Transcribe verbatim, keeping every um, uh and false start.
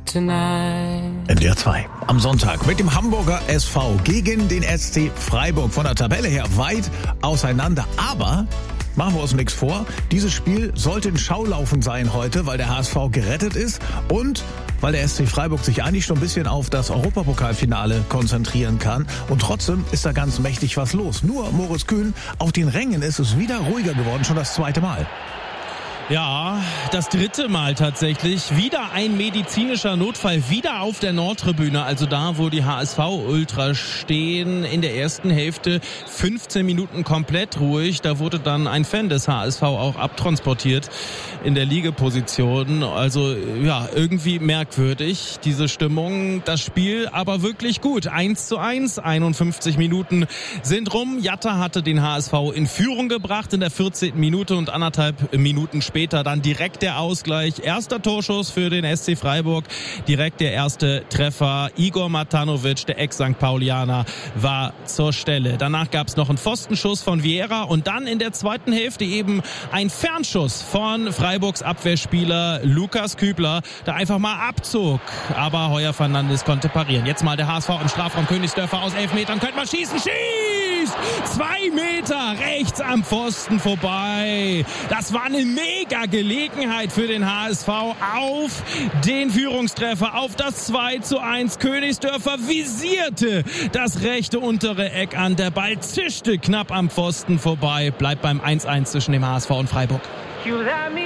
tonight. M D R zwei am Sonntag mit dem Hamburger S V gegen den S C Freiburg. Von der Tabelle her weit auseinander, aber machen wir uns nichts vor. Dieses Spiel sollte ein Schaulaufen sein heute, weil der H S V gerettet ist und weil der S C Freiburg sich eigentlich schon ein bisschen auf das Europapokalfinale konzentrieren kann. Und trotzdem ist da ganz mächtig was los. Nur Moritz Kühn, auf den Rängen ist es wieder ruhiger geworden, schon das zweite Mal. Ja, das dritte Mal tatsächlich. Wieder ein medizinischer Notfall, wieder auf der Nordtribüne, also da, wo die H S V-Ultras stehen. In der ersten Hälfte fünfzehn Minuten komplett ruhig. Da wurde dann ein Fan des H S V auch abtransportiert in der Liegeposition. Also ja, irgendwie merkwürdig, diese Stimmung. Das Spiel aber wirklich gut. eins zu eins, einundfünfzig Minuten sind rum. Jatta hatte den H S V in Führung gebracht in der vierzehnten Minute und anderthalb Minuten später Später dann direkt der Ausgleich. Erster Torschuss für den S C Freiburg. Direkt der erste Treffer. Igor Matanovic, der Ex-Sankt Paulianer, war zur Stelle. Danach gab es noch einen Pfostenschuss von Vieira und dann in der zweiten Hälfte eben ein Fernschuss von Freiburgs Abwehrspieler Lukas Kübler, der einfach mal abzog. Aber Heuer Fernandes konnte parieren. Jetzt mal der H S V im Strafraum. Königsdörfer aus elf Metern. Könnte man schießen. Schießt! Zwei Meter rechts am Pfosten vorbei. Das war eine mega Gelegenheit für den H S V auf den Führungstreffer, auf das zwei zu eins. Königsdörfer visierte das rechte untere Eck an. Der Ball zischte knapp am Pfosten vorbei. Bleibt beim eins eins zwischen dem H S V und Freiburg.